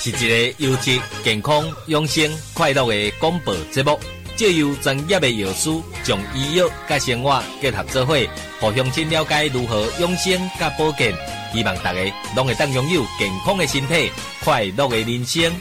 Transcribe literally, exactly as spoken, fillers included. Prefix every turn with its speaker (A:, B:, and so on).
A: 是一个优质、健康、养生、快乐的广播节目。借由专业的药师，将医药甲生活结合做伙，互乡亲了解如何养生甲保健。希望大家拢会当拥有健康的身体、快乐的人生。